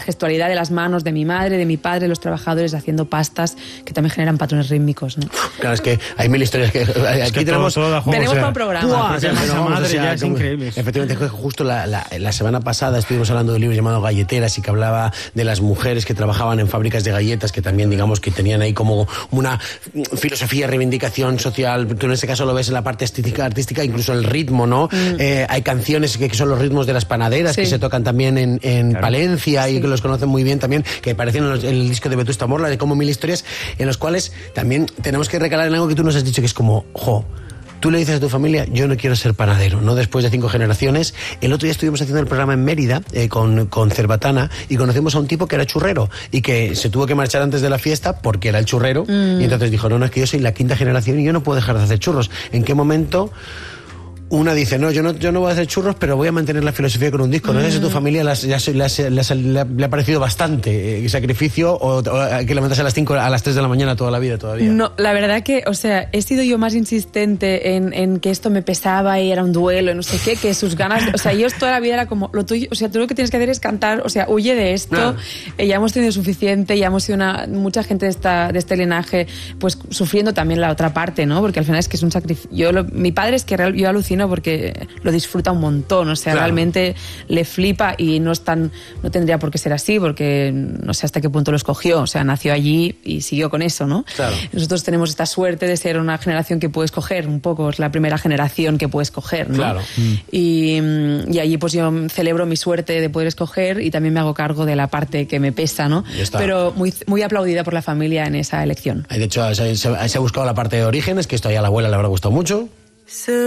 gestualidad de las manos de mi madre, de mi padre, los trabajadores haciendo pastas que también generan patrones rítmicos, ¿no? Claro, es que hay mil historias que aquí tenemos todo un programa. Madre ya es increíble. Efectivamente, justo la semana pasada estuvimos hablando de un libro llamado Galleteras y que hablaba de las mujeres que trabajaban en fábricas de galletas, que también, digamos, que tenían ahí como una filosofía, reivindicación social, que en este caso lo ves en la parte artística, incluso el ritmo, ¿no? Hay canciones que son los ritmos de las panaderas, que se tocan también en Palencia y que los conocen muy bien también, que aparecen en el disco de Vetusta Morla, de como mil historias, en los cuales también tenemos que recalar en algo que tú nos has dicho, que es como, tú le dices a tu familia, yo no quiero ser panadero, ¿no? Después de 5 generaciones. El otro día estuvimos haciendo el programa en Mérida con Cerbatana y conocimos a un tipo que era churrero y que se tuvo que marchar antes de la fiesta porque era el churrero y entonces dijo, no, es que yo soy la 5ª generación y yo no puedo dejar de hacer churros. ¿En qué momento una dice, no, yo no voy a hacer churros, pero voy a mantener la filosofía con un disco? No sé si a tu familia le ha parecido bastante sacrificio o hay que levantarse a las 3 de la mañana toda la vida todavía. No, la verdad que, o sea, he sido yo más insistente en que esto me pesaba y era un duelo, no sé qué, que sus ganas, o sea, yo toda la vida era como, lo tuyo, o sea, tú lo que tienes que hacer es cantar, o sea, huye de esto, ya hemos tenido suficiente, ya hemos sido mucha gente de este linaje, pues sufriendo también la otra parte, ¿no? Porque al final es que es un sacrificio. Mi padre es que yo alucino porque lo disfruta un montón, o sea, realmente le flipa y no tendría por qué ser así, porque no sé hasta qué punto lo escogió, o sea, nació allí y siguió con eso, ¿no? Claro. Nosotros tenemos esta suerte de ser una generación que puede escoger, un poco, es la primera generación que puede escoger, ¿no? Claro. Y allí pues yo celebro mi suerte de poder escoger y también me hago cargo de la parte que me pesa, ¿no? Pero muy, muy aplaudida por la familia en esa elección. De hecho, se ha buscado la parte de orígenes, que esto ya a la abuela le habrá gustado mucho.